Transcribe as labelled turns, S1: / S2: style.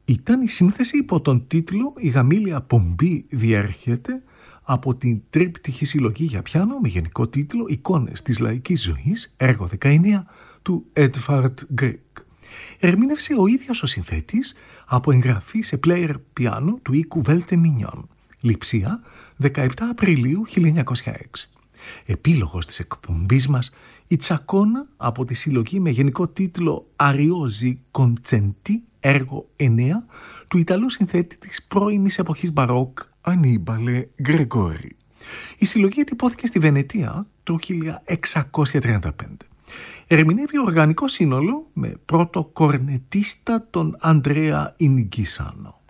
S1: Ήταν η σύνθεση υπό τον τίτλο «Η γαμήλια πομπή διέρχεται» από την τρίπτυχη συλλογή για πιάνο με γενικό τίτλο «Εικόνες της λαϊκής ζωής», έργο 19 του Edvard Grieg. Ερμήνευσε ο ίδιος ο συνθέτης από εγγραφή σε player πιάνο του οίκου Welte Mignon, Λειψία, 17 Απριλίου 1906. Επίλογος της εκπομπής μας, η τσακώνα από τη συλλογή με γενικό τίτλο «Ariosi Concenti», έργο 9 του Ιταλού συνθέτη της πρώιμης εποχής μπαρόκ Ανίμπαλε Γκρεγόρη. Η συλλογή ετυπώθηκε στη Βενετία το 1635. Ερμηνεύει οργανικό σύνολο με πρώτο κορνετίστα τον Αντρέα Ινγκίσανο.